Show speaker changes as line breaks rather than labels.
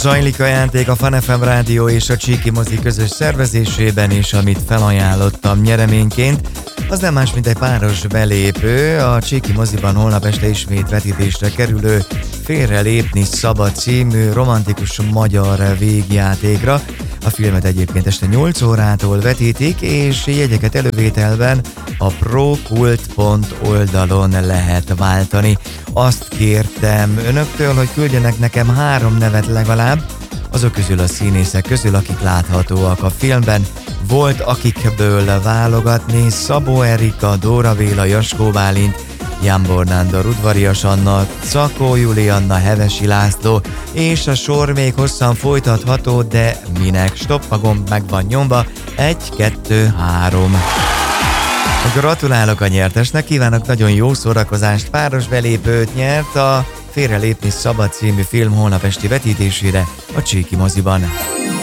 Zajlik a játék a Fun FM Rádió és a Csíki Mozi közös szervezésében, és amit felajánlottam nyereményként, az nem más, mint egy páros belépő a Csíki Moziban holnap este ismét vetítésre kerülő Félrelépni szabad című romantikus magyar végjátékra. A filmet egyébként este 8 órától vetítik, és jegyeket elővételben a prokult oldalon lehet váltani. Azt kértem önöktől, hogy küldjenek nekem 3 nevet legalább, azok közül a színészek közül, akik láthatóak a filmben. Volt akikből válogatni: Szabó Erika, Dóra Béla, Jaskó Bálint, Jánbor Nándor, Udvarias Anna, Szakó Julianna, Hevesi László, és a sor még hosszan folytatható, de minek? Stopp, a gomb meg van nyomva. 1, 2, 3. Gratulálok a nyertesnek, kívánok nagyon jó szórakozást, páros belépőt nyert a Félrelépni szabad című film holnap esti vetítésére a Csíki Moziban.